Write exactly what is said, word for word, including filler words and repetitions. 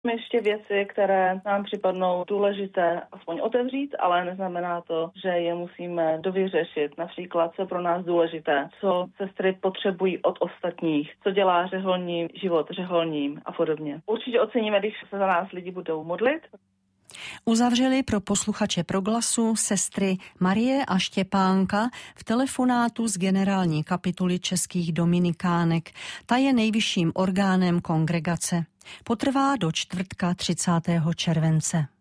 Ještě věci, které nám připadnou důležité aspoň otevřít, ale neznamená to, že je musíme dovyřešit. Například, co pro nás důležité, co sestry potřebují od ostatních, co dělá řeholní život řeholním a podobně. Určitě oceníme, když se za nás lidi budou modlit. Uzavřeli pro posluchače Proglasu sestry Marie a Štěpánka v telefonátu z generální kapituly českých dominikánek. Ta je nejvyšším orgánem kongregace. Potrvá do čtvrtka třicátého července.